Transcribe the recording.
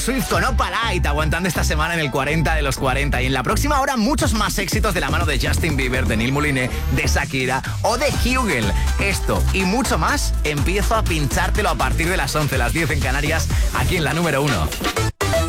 Swift con Opalite aguantando esta semana en el 40 de los 40. Y en la próxima hora muchos más éxitos de la mano de Justin Bieber, de Neil Mouliné, de Shakira o de Hugel. Esto y mucho más empiezo a pinchártelo a partir de las 11, las 10 en Canarias, aquí en la número 1.